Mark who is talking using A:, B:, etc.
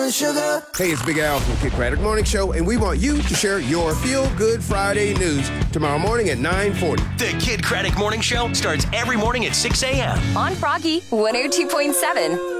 A: Sugar.
B: Hey, it's Big Al from Kid Craddock Morning Show, and we want you to share your Feel Good Friday news tomorrow morning at 9:40.
C: The Kid Craddock Morning Show starts every morning at 6 a.m.
D: on Froggy 102.7.